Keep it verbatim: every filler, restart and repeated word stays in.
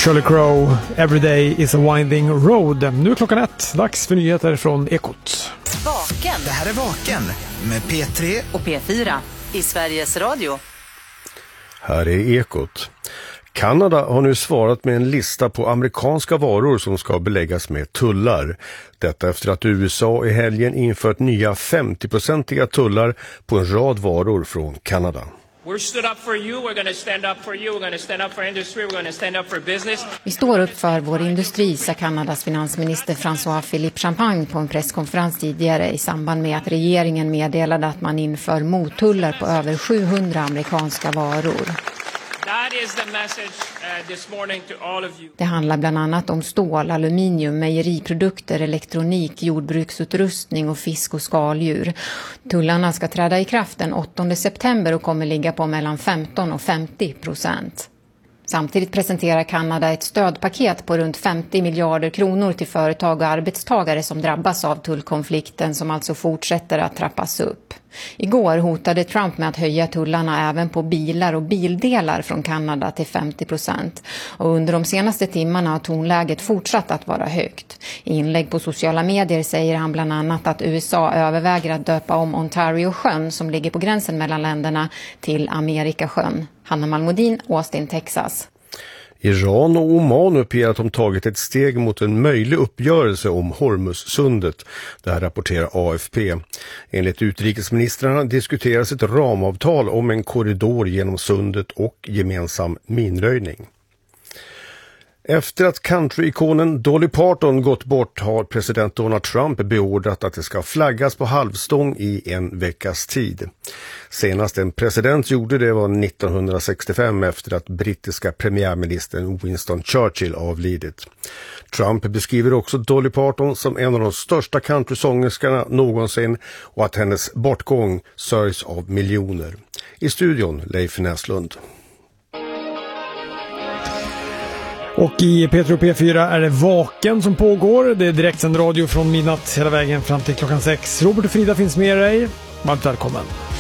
Shirley Crow, Every Day is a Winding Road. Nu är klockan ett, dags för nyheter från Ekot. Vaken. Det här är Vaken med P tre och P fyra i Sveriges Radio. Här är Ekot. Kanada har nu svarat med en lista på amerikanska varor som ska beläggas med tullar. Detta efter att U S A i helgen infört nya femtio-procentiga tullar på en rad varor från Kanada. We're stood up for you, we're going to stand up for you, we're going to stand up for industry, we're going to stand up for business. Vi står upp för vår industri, sa Kanadas finansminister François Philippe Champagne på en presskonferens tidigare i samband med att regeringen meddelade att man inför mottullar på över sjuhundra amerikanska varor. Det handlar bland annat om stål, aluminium, mejeriprodukter, elektronik, jordbruksutrustning och fisk- och skaldjur. Tullarna ska träda i kraft den åttonde september och kommer ligga på mellan femton och femtio procent. Samtidigt presenterar Kanada ett stödpaket på runt femtio miljarder kronor till företag och arbetstagare som drabbas av tullkonflikten, som alltså fortsätter att trappas upp. Igår hotade Trump med att höja tullarna även på bilar och bildelar från Kanada till femtio procent. Och under de senaste timmarna har tonläget fortsatt att vara högt. I inlägg på sociala medier säger han bland annat att U S A överväger att döpa om Ontario-sjön, som ligger på gränsen mellan länderna, till Amerikasjön. Hanna Malmodin, Austin, Texas. Iran och Oman uppger att de tagit ett steg mot en möjlig uppgörelse om Hormuzsundet. Det här rapporterar A F P. Enligt utrikesministrarna diskuteras ett ramavtal om en korridor genom sundet och gemensam minröjning. Efter att countryikonen Dolly Parton gått bort har president Donald Trump beordrat att det ska flaggas på halvstång i en veckas tid. Senast en president gjorde det var nittonhundrasextiofem efter att brittiska premiärministern Winston Churchill avlidit. Trump beskriver också Dolly Parton som en av de största countrysångerskarna någonsin och att hennes bortgång sörjs av miljoner. I studion Leif Näslund. Och i P tre och P fyra är det Vaken som pågår. Det är direktsänd radio från midnatt hela vägen fram till klockan sex. Robert och Frida finns med dig. Varmt välkommen.